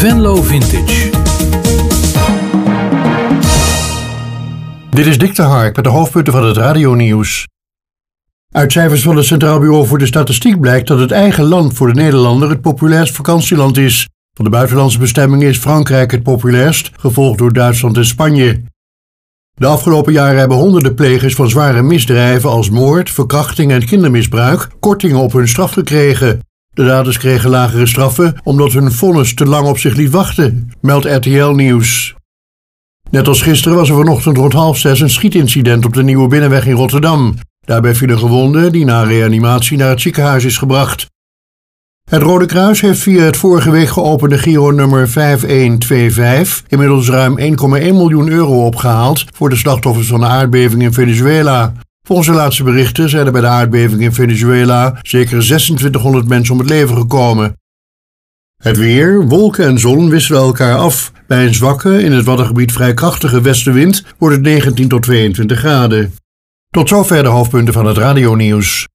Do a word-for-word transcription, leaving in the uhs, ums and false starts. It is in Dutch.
Venlo Vintage. Dit is Dick de Hark met de hoofdpunten van het radionieuws. Uit cijfers van het Centraal Bureau voor de Statistiek blijkt dat het eigen land voor de Nederlander het populairst vakantieland is. Van de buitenlandse bestemmingen is Frankrijk het populairst, gevolgd door Duitsland en Spanje. De afgelopen jaren hebben honderden plegers van zware misdrijven als moord, verkrachting en kindermisbruik kortingen op hun straf gekregen. De daders kregen lagere straffen omdat hun vonnis te lang op zich liet wachten, meldt R T L Nieuws. Net als gisteren was er vanochtend rond half zes een schietincident op de Nieuwe Binnenweg in Rotterdam. Daarbij viel een gewonde die na reanimatie naar het ziekenhuis is gebracht. Het Rode Kruis heeft via het vorige week geopende Giro-nummer vijf een twee vijf inmiddels ruim één komma één miljoen euro opgehaald voor de slachtoffers van de aardbeving in Venezuela. Volgens de laatste berichten zijn er bij de aardbeving in Venezuela zeker zesentwintighonderd mensen om het leven gekomen. Het weer, wolken en zon wisselen elkaar af. Bij een zwakke, in het Waddengebied vrij krachtige westenwind wordt het negentien tot tweeëntwintig graden. Tot zover de hoofdpunten van het radionieuws.